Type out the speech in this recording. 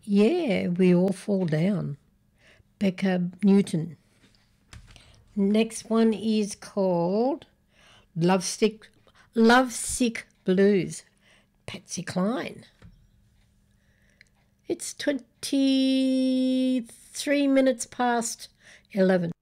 Yeah, we all fall down. Becca Newton. Next one is called Lovesick, Lovesick Blues. Patsy Cline. It's 23 minutes past 11.